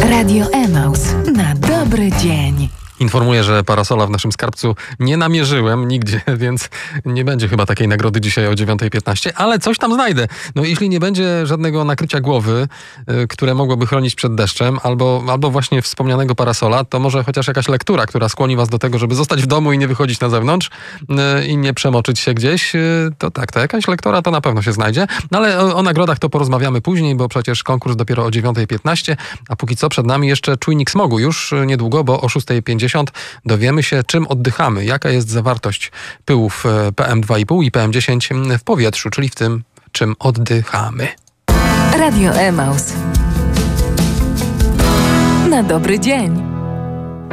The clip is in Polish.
Radio Emaus na dobry dzień. Informuję, że parasola w naszym skarbcu nie namierzyłem nigdzie, więc nie będzie chyba takiej nagrody dzisiaj o 9:15, ale coś tam znajdę. No jeśli nie będzie żadnego nakrycia głowy, które mogłoby chronić przed deszczem, albo właśnie wspomnianego parasola, to może chociaż jakaś lektura, która skłoni was do tego, żeby zostać w domu i nie wychodzić na zewnątrz i nie przemoczyć się gdzieś, to tak, to jakaś lektura to na pewno się znajdzie. No ale o nagrodach to porozmawiamy później, bo przecież konkurs dopiero o 9:15, a póki co przed nami jeszcze czujnik smogu już niedługo, bo o 6:50 dowiemy się, czym oddychamy, jaka jest zawartość pyłów PM2,5 i PM10 w powietrzu, czyli w tym, czym oddychamy. Radio Emaus. Na dobry dzień.